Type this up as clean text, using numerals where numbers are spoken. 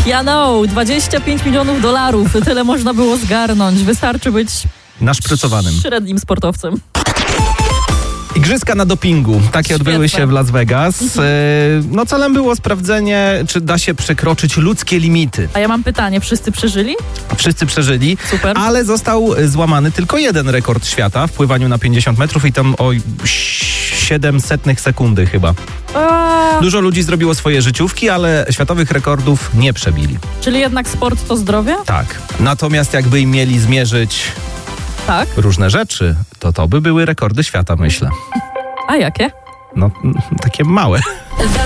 Ja know, $25 milionów. Tyle można było zgarnąć. Wystarczy być Naszprycowanym. średnim sportowcem. Igrzyska na dopingu. Takie odbyły się w Las Vegas. No celem było sprawdzenie, czy da się przekroczyć ludzkie limity. A ja mam pytanie, wszyscy przeżyli? Wszyscy przeżyli, Super. ale został złamany tylko jeden rekord świata w pływaniu na 50 metrów i tam o 0,07 sekundy chyba. Dużo ludzi zrobiło swoje życiówki, ale światowych rekordów nie przebili. Czyli jednak sport to zdrowie? Tak. Natomiast jakby im mieli zmierzyć Tak. różne rzeczy, to by były rekordy świata, myślę. A jakie? No, takie małe.